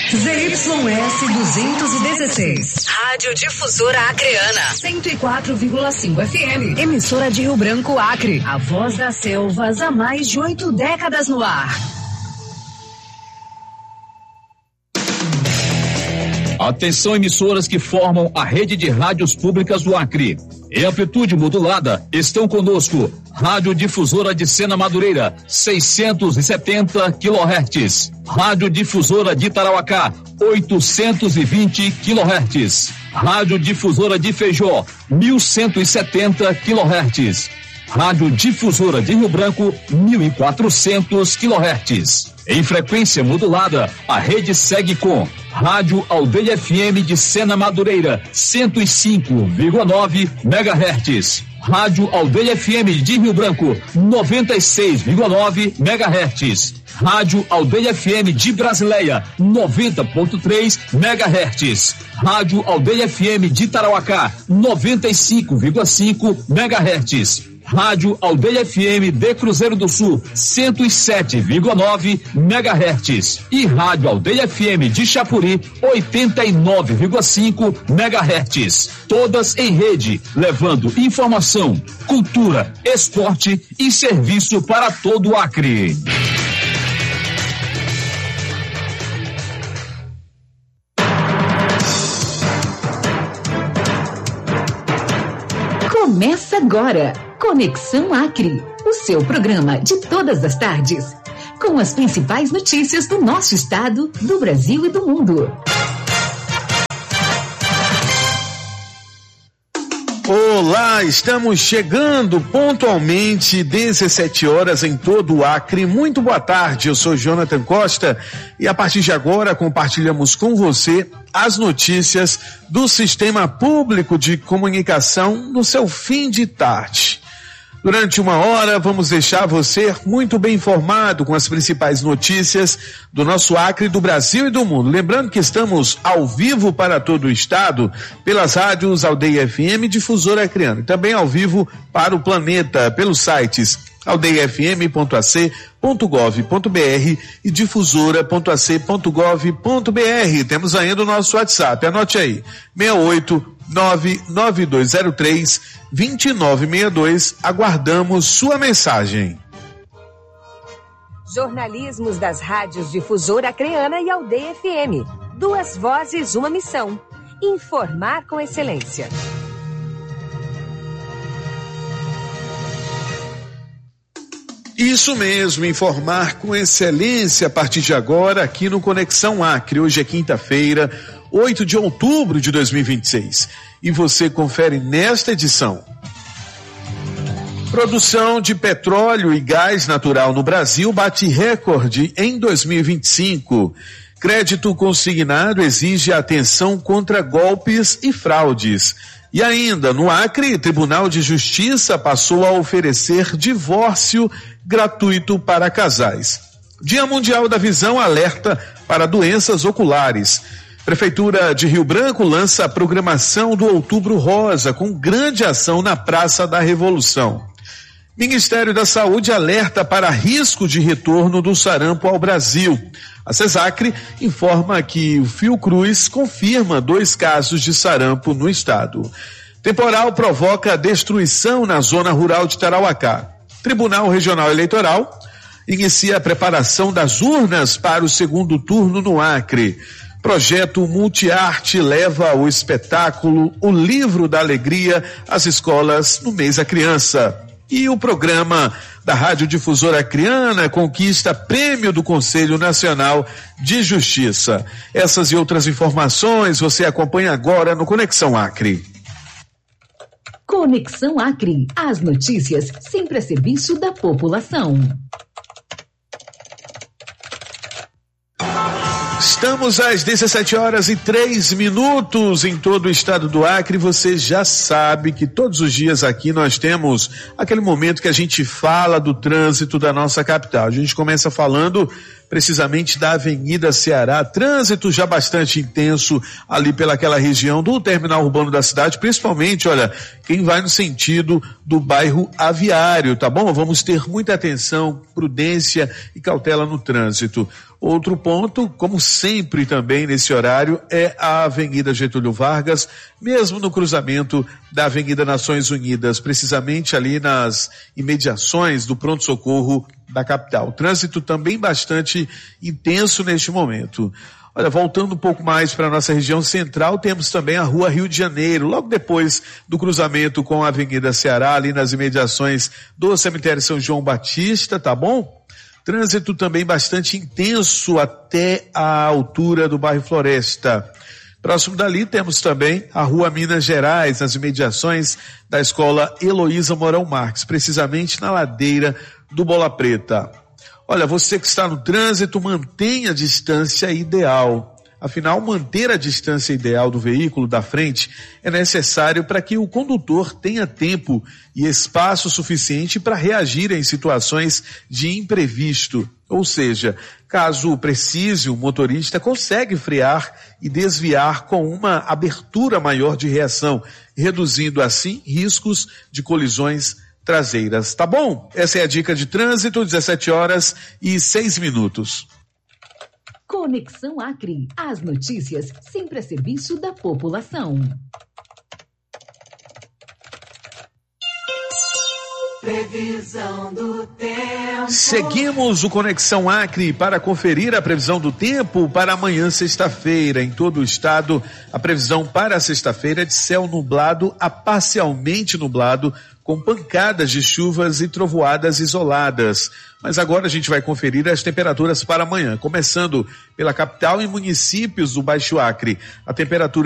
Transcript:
ZYS 216. Rádio Difusora Acreana. 104,5 FM. Emissora de Rio Branco, Acre. A voz das selvas há mais de 8 décadas no ar. Atenção, emissoras que formam a rede de rádios públicas do Acre. Em amplitude modulada, estão conosco Rádio Difusora de Sena Madureira, 670 kHz. Rádio Difusora de Tarauacá, 820 kHz. Rádio Difusora de Feijó, 1170 kHz. Rádio Difusora de Rio Branco, 1400 kHz. Em frequência modulada, a rede segue com Rádio Aldeia FM de Sena Madureira, 105,9 MHz. Rádio Aldeia FM de Rio Branco, 96,9 MHz. Rádio Aldeia FM de Brasileia, 90,3 MHz. Rádio Aldeia FM de Tarauacá, 95,5 MHz. Rádio Aldeia FM de Cruzeiro do Sul, 107,9 MHz. E Rádio Aldeia FM de Chapuri, 89,5 MHz. Todas em rede, levando informação, cultura, esporte e serviço para todo o Acre. Começa agora, Conexão Acre, o seu programa de todas as tardes, com as principais notícias do nosso estado, do Brasil e do mundo. Olá, estamos chegando pontualmente 17 horas em todo o Acre. Muito boa tarde, eu sou Jonathan Costa e a partir de agora compartilhamos com você as notícias do Sistema Público de Comunicação no seu fim de tarde. Durante uma hora vamos deixar você muito bem informado com as principais notícias do nosso Acre, do Brasil e do mundo. Lembrando que estamos ao vivo para todo o estado pelas rádios Aldeia FM e Difusora Acreana. E também ao vivo para o planeta pelos sites aldeiafm.ac.gov.br e difusora.ac.gov.br. Temos ainda o nosso WhatsApp, anote aí, 68992032962. Aguardamos sua mensagem. Jornalismos das rádios Difusora Acreana e Aldeia FM. 2 vozes, uma missão. Informar com excelência. Isso mesmo, informar com excelência a partir de agora aqui no Conexão Acre. Hoje é quinta-feira, 8 de outubro de 2026. E você confere nesta edição. Produção de petróleo e gás natural no Brasil bate recorde em 2025. Crédito consignado exige atenção contra golpes e fraudes. E ainda, no Acre, Tribunal de Justiça passou a oferecer divórcio gratuito para casais. Dia Mundial da Visão alerta para doenças oculares. Prefeitura de Rio Branco lança a programação do Outubro Rosa, com grande ação na Praça da Revolução. Ministério da Saúde alerta para risco de retorno do sarampo ao Brasil. A CESACRE informa que o Fiocruz confirma 2 casos de sarampo no estado. Temporal provoca destruição na zona rural de Tarauacá. Tribunal Regional Eleitoral inicia a preparação das urnas para o segundo turno no Acre. Projeto Multiarte leva o espetáculo O Livro da Alegria às escolas no mês da criança. E o programa da Rádio Difusora Acreana conquista prêmio do Conselho Nacional de Justiça. Essas e outras informações você acompanha agora no Conexão Acre. Conexão Acre, as notícias sempre a serviço da população. Estamos às 17h03 em todo o estado do Acre. Você já sabe que todos os dias aqui nós temos aquele momento que a gente fala do trânsito da nossa capital. A gente começa falando precisamente da Avenida Ceará. Trânsito já bastante intenso ali pelaquela região do terminal urbano da cidade, principalmente, olha, quem vai no sentido do bairro Aviário, tá bom? Vamos ter muita atenção, prudência e cautela no trânsito. Outro ponto, como sempre também nesse horário, é a Avenida Getúlio Vargas, mesmo no cruzamento da Avenida Nações Unidas, precisamente ali nas imediações do pronto-socorro da capital. Trânsito também bastante intenso neste momento. Olha, voltando um pouco mais para a nossa região central, temos também a Rua Rio de Janeiro, logo depois do cruzamento com a Avenida Ceará, ali nas imediações do Cemitério São João Batista, tá bom? Trânsito também bastante intenso até a altura do bairro Floresta. Próximo dali temos também a Rua Minas Gerais, nas imediações da Escola Heloísa Mourão Marques, precisamente na ladeira do Bola Preta. Olha, você que está no trânsito, mantenha a distância ideal. Afinal, manter a distância ideal do veículo da frente é necessário para que o condutor tenha tempo e espaço suficiente para reagir em situações de imprevisto. Ou seja, caso precise, o motorista consegue frear e desviar com uma abertura maior de reação, reduzindo assim riscos de colisões traseiras. Tá bom? Essa é a dica de trânsito, 17h06. Conexão Acre. As notícias sempre a serviço da população. Previsão do tempo. Seguimos o Conexão Acre para conferir a previsão do tempo para amanhã, sexta-feira. Em todo o estado, a previsão para sexta-feira é de céu nublado a parcialmente nublado, com pancadas de chuvas e trovoadas isoladas. Mas agora a gente vai conferir as temperaturas para amanhã, começando pela capital e municípios do Baixo Acre. A temperatura